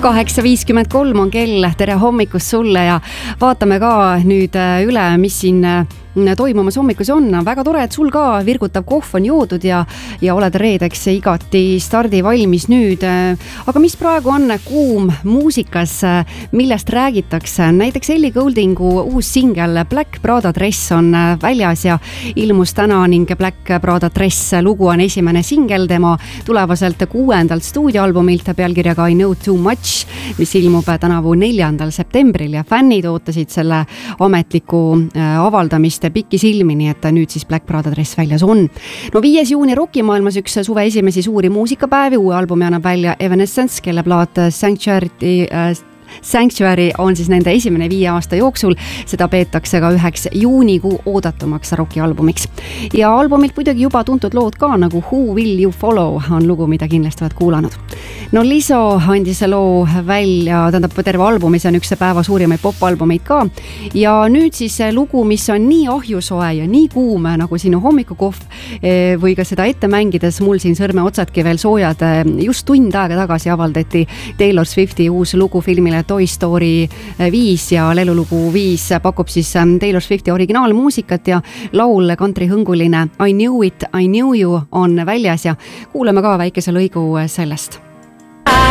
8:53 on kell, tere hommikust sulle ja vaatame ka nüüd üle, mis siin toimumas hommikus on. Väga tore, et sul ka virgutav kohv on joodud ja oled reedeks igati stardi valmis nüüd. Aga mis praegu on kuum muusikas, millest räägitakse? Näiteks Ellie Gouldingu uus singel Black Prada Dress on väljas ja ilmus täna ning Black Prada Dress lugu on esimene singel tema tulevaselt 6. stuudioalbumilt pealkirjaga I Know Too Much, mis ilmub tänavu 4. septembril ja fännid ootasid selle ametliku avaldamist pikki silmi, nii et nüüd siis Black Prada Dress väljas on. No 5. juuni rokimaailmas üks suve esimesi suuri muusikapäevi, uue albumi annab välja Evanescence, kelle plaat Sanctuary on siis nende esimene 5 aasta jooksul. Seda peetakse ka üheks juunikuu oodatumaks rokialbumiks. Ja albumilt muidugi juba tuntud lood ka, nagu Who Will You Follow on lugu, mida kindlasti oled kuulanud. No Lizzo andis loo välja, tähendab terve albumi, see on üks päeva suurimaid popalbumeid ka. Ja nüüd siis lugu, mis on nii ahjusoe ja nii kuum nagu sinu hommikukohv või ka seda ette mängides, mul siin sõrme otsadki veel soojad. Just tund aega tagasi avaldati Taylor Swifti uus lugu filmile Toy Story 5 ja lelulugu 5 pakub siis Taylor Swifti originaalmuusikat ja laul countryhõnguline I Knew It, I Knew You on väljas ja kuuleme ka väikese lõigu sellest.